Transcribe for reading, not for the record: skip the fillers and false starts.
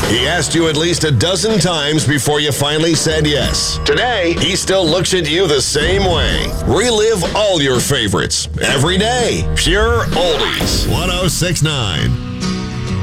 He asked you at least a dozen times before you finally said yes. Today, he still looks at you the same way. Relive all your favorites every day. Pure Oldies. 1069